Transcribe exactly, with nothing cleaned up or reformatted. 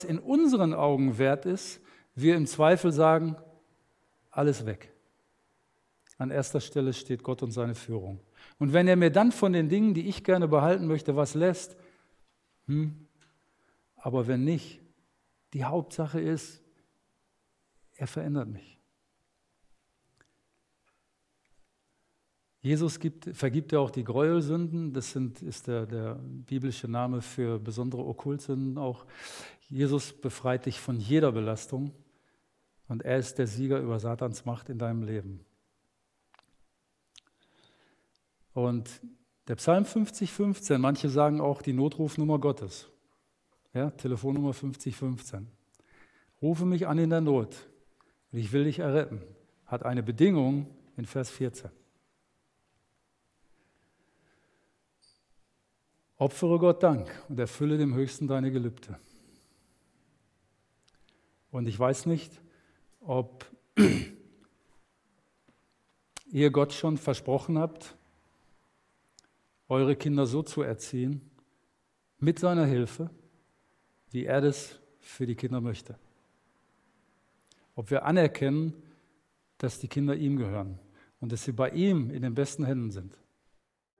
in unseren Augen wert ist, wir im Zweifel sagen, alles weg. An erster Stelle steht Gott und seine Führung. Und wenn er mir dann von den Dingen, die ich gerne behalten möchte, was lässt, hm, aber wenn nicht, die Hauptsache ist, er verändert mich. Jesus gibt, vergibt ja auch die Gräuelsünden, das sind, ist der, der biblische Name für besondere Okkultsünden auch. Jesus befreit dich von jeder Belastung und er ist der Sieger über Satans Macht in deinem Leben. Und der Psalm fünfzig fünfzehn, manche sagen auch die Notrufnummer Gottes, ja, Telefonnummer fünfzig fünfzehn. Rufe mich an in der Not und ich will dich erretten, hat eine Bedingung in Vers vierzehn. Opfere Gott Dank und erfülle dem Höchsten deine Gelübde. Und ich weiß nicht, ob ihr Gott schon versprochen habt, eure Kinder so zu erziehen, mit seiner Hilfe, wie er das für die Kinder möchte. Ob wir anerkennen, dass die Kinder ihm gehören und dass sie bei ihm in den besten Händen sind.